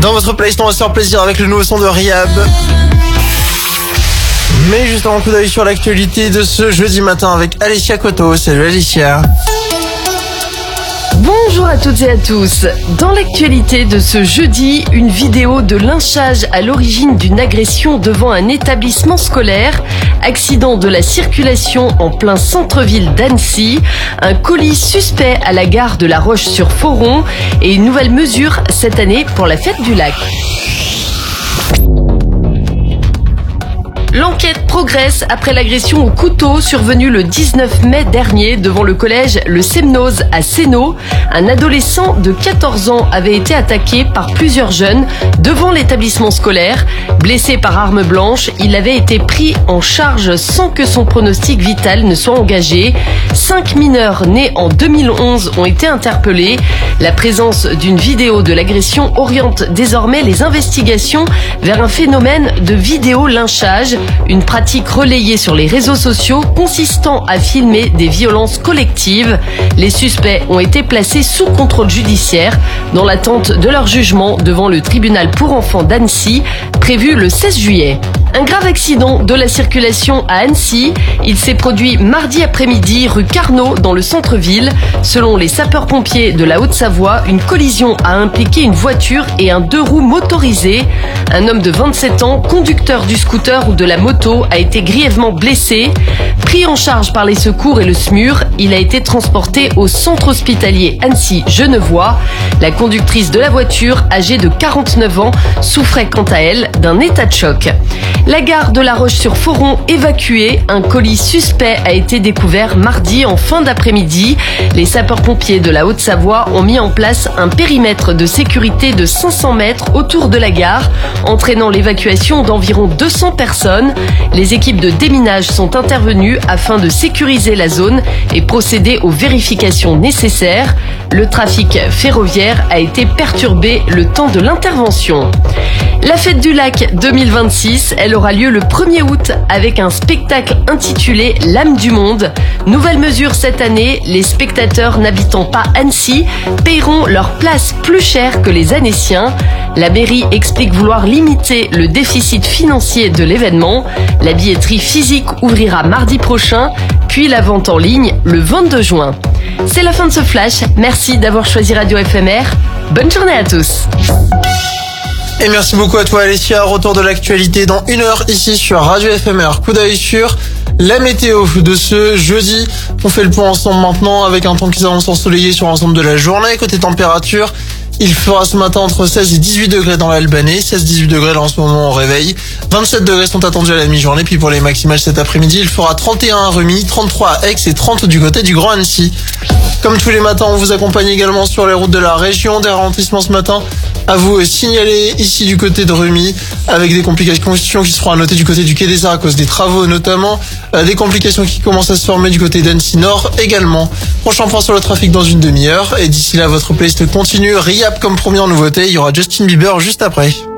Dans votre playlist, on va se faire plaisir avec le nouveau son de Rihab. Mais juste un coup d'œil sur l'actualité de ce jeudi matin avec Alicia Coto. Salut Alicia. Bonjour à toutes et à tous. Dans l'actualité de ce jeudi, une vidéo de lynchage à l'origine d'une agression devant un établissement scolaire, accident de la circulation en plein centre-ville d'Annecy, un colis suspect à la gare de La Roche-sur-Foron et une nouvelle mesure cette année pour la fête du lac. L'enquête progresse après l'agression au couteau survenue le 19 mai dernier devant le collège Le Semnoz à Sénaux. Un adolescent de 14 ans avait été attaqué par plusieurs jeunes devant l'établissement scolaire. Blessé par arme blanche, il avait été pris en charge sans que son pronostic vital ne soit engagé. 5 mineurs nés en 2011 ont été interpellés. La présence d'une vidéo de l'agression oriente désormais les investigations vers un phénomène de vidéo-lynchage. Une pratique relayée sur les réseaux sociaux consistant à filmer des violences collectives. Les suspects ont été placés sous contrôle judiciaire dans l'attente de leur jugement devant le tribunal pour enfants d'Annecy, prévu le 16 juillet. Un grave accident de la circulation à Annecy. Il s'est produit mardi après-midi rue Carnot dans le centre-ville. Selon les sapeurs-pompiers de la Haute-Savoie, une collision a impliqué une voiture et un 2 roues motorisé. Un homme de 27 ans, conducteur du scooter ou de la moto, a été grièvement blessé. Pris en charge par les secours et le SMUR, il a été transporté au centre hospitalier Annecy-Genevois. La conductrice de la voiture, âgée de 49 ans, souffrait quant à elle d'un état de choc. La gare de La Roche-sur-Foron évacuée, un colis suspect a été découvert mardi en fin d'après-midi. Les sapeurs-pompiers de la Haute-Savoie ont mis en place un périmètre de sécurité de 500 mètres autour de la gare, entraînant l'évacuation d'environ 200 personnes. Les équipes de déminage sont intervenues afin de sécuriser la zone et procéder aux vérifications nécessaires. Le trafic ferroviaire a été perturbé le temps de l'intervention. La fête du lac 2026, elle aura lieu le 1er août avec un spectacle intitulé L'âme du monde. Nouvelle mesure cette année, les spectateurs n'habitant pas Annecy paieront leur place plus cher que les Annéciens. La mairie explique vouloir limiter le déficit financier de l'événement. La billetterie physique ouvrira mardi prochain, puis la vente en ligne le 22 juin. C'est la fin de ce flash. Merci d'avoir choisi Radio FMR. Bonne journée à tous. Et merci beaucoup à toi Alicia. Retour de l'actualité dans 1 heure ici sur Radio FMR. Coup d'œil sur la météo de ce jeudi. On fait le point ensemble maintenant avec un temps qui s'annonce ensoleillé sur l'ensemble de la journée. Côté température, il fera ce matin entre 16 et 18 degrés dans l'Albanais, 16-18 degrés là en ce moment au réveil. 27 degrés sont attendus à la mi-journée, puis pour les maximales cet après-midi, il fera 31 à Remy, 33 à Aix et 30 du côté du Grand Annecy. Comme tous les matins, on vous accompagne également sur les routes de la région. Des ralentissements ce matin à vous signaler ici du côté de Remy, avec des complications qui seront à noter du côté du Quai des Arts à cause des travaux notamment, des complications qui commencent à se former du côté d'Annecy Nord également. Prochain point sur le trafic dans une demi-heure, et d'ici là votre playlist continue. Rihab comme première nouveauté, il y aura Justin Bieber juste après.